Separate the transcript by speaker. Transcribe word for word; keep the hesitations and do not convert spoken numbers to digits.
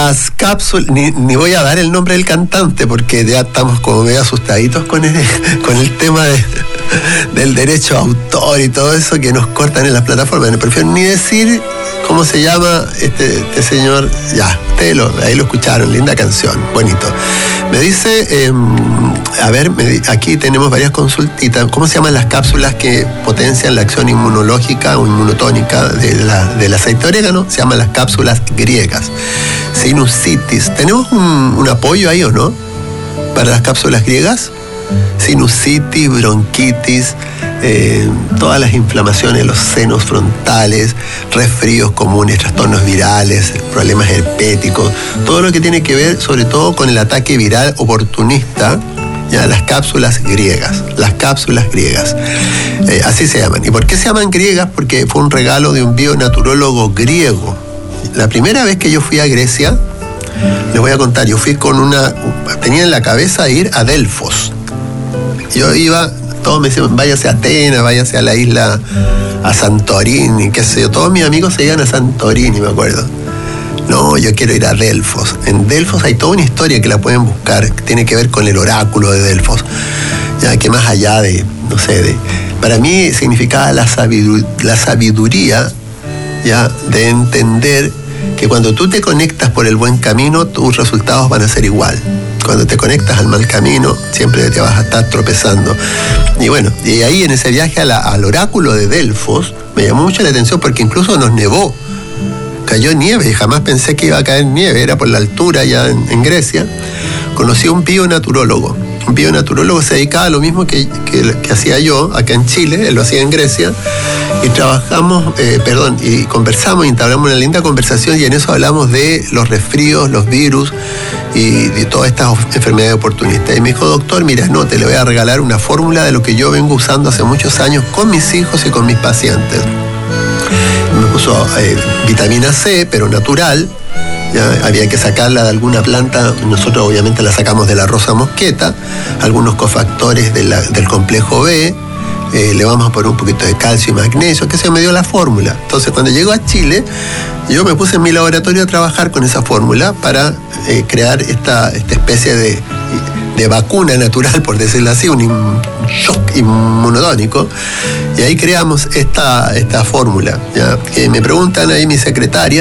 Speaker 1: Las cápsulas, ni, ni voy a dar el nombre del cantante porque ya estamos como medio asustaditos con el, con el tema de, del derecho a autor y todo eso que nos cortan en las plataformas. No prefiero ni decir cómo se llama este, este señor. Ya, ustedes lo, ahí lo escucharon, linda canción, bonito. Me dice, eh, a ver, me, aquí tenemos varias consultitas. ¿Cómo se llaman las cápsulas que potencian la acción inmunológica o inmunotónica de la, del aceite de orégano? Se llaman las cápsulas griegas. Sinusitis. ¿Tenemos un, un apoyo ahí o no? Para las cápsulas griegas. Sinusitis, bronquitis, eh, todas las inflamaciones de los senos frontales, resfríos comunes, trastornos virales, problemas herpéticos, todo lo que tiene que ver sobre todo con el ataque viral oportunista, ya, las cápsulas griegas, las cápsulas griegas, eh, así se llaman. ¿Y por qué se llaman griegas? Porque fue un regalo de un bionaturólogo griego. La primera vez que yo fui a Grecia, les voy a contar, yo fui con una, tenía en la cabeza ir a Delfos. Yo iba, todos me decían, váyase a Atenas, váyase a la isla, a Santorini, qué sé yo. Todos mis amigos se iban a Santorini, me acuerdo. No, yo quiero ir a Delfos. En Delfos hay toda una historia que la pueden buscar, que tiene que ver con el oráculo de Delfos. Ya que más allá de, no sé, de, para mí significaba la sabiduría, la sabiduría ya, de entender que cuando tú te conectas por el buen camino, tus resultados van a ser igual. Cuando te conectas al mal camino, siempre te vas a estar tropezando. Y bueno, y ahí en ese viaje a la, al oráculo de Delfos, me llamó mucho la atención porque incluso nos nevó. Cayó nieve y jamás pensé que iba a caer nieve, era por la altura ya en, en Grecia. Conocí a un bionaturólogo. Un bionaturólogo se dedicaba a lo mismo que, que, que hacía yo acá en Chile, él lo hacía en Grecia. Y trabajamos, eh, perdón, y conversamos y entablamos una linda conversación y en eso hablamos de los resfríos, los virus y de todas estas enfermedades oportunistas. Y me dijo, doctor, mira, no, te le voy a regalar una fórmula de lo que yo vengo usando hace muchos años con mis hijos y con mis pacientes. Me puso eh, vitamina C, pero natural. Ya, había que sacarla de alguna planta, nosotros obviamente la sacamos de la rosa mosqueta, algunos cofactores de la, del complejo B, eh, le vamos a poner un poquito de calcio y magnesio, que se me dio la fórmula. Entonces cuando llego a Chile, yo me puse en mi laboratorio a trabajar con esa fórmula para eh, crear esta, esta especie de, de vacuna natural, por decirlo así, un, un shock inmunotónico, y ahí creamos esta, esta fórmula. ¿Ya? Eh, me preguntan ahí mi secretaria,